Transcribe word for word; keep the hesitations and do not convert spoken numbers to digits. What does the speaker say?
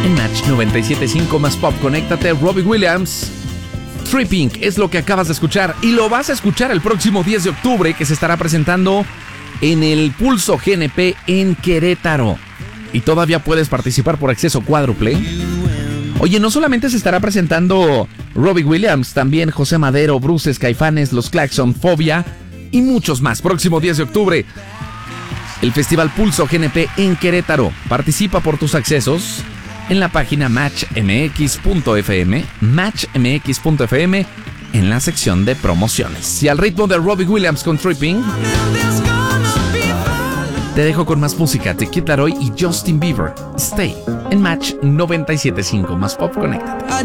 En Match noventa y siete punto cinco más pop, conéctate. Robbie Williams, Tripping es lo que acabas de escuchar y lo vas a escuchar el próximo diez de octubre, que se estará presentando en el Pulso G N P en Querétaro. Y todavía puedes participar por acceso cuádruple. Oye, no solamente se estará presentando Robbie Williams, también José Madero, Bruces, Caifanes, Los Claxon, Fobia y muchos más. Próximo diez de octubre, el Festival Pulso G N P en Querétaro. Participa por tus accesos en la página match m x punto f m, match m x punto f m, en la sección de promociones. Y al ritmo de Robbie Williams con Tripping, te dejo con más música de Kid Laroi y Justin Bieber. Stay en Match noventa y siete punto cinco más pop, conéctate.